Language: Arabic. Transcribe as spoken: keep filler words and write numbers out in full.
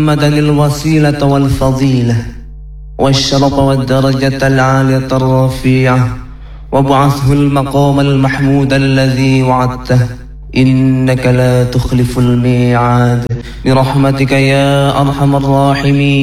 محمدا الوسيلة والفضيلة والشرف والدرجة العالية الرفيعة، وابعثه المقام المحمود الذي وعدته، إنك لا تخلف الميعاد، برحمتك يا أرحم الراحمين.